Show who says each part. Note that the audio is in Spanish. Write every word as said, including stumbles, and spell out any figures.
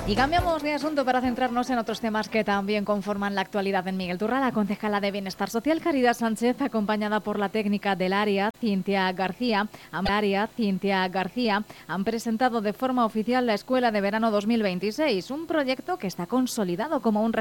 Speaker 1: Y cambiamos de asunto para centrarnos en otros temas que también conforman la actualidad en Miguel Turra. La concejala de Bienestar Social, Caridad Sánchez, acompañada por la técnica del área, Cintia García, área, Cintia García, han presentado de forma oficial la Escuela de Verano dos mil veintiséis, un proyecto que está consolidado como un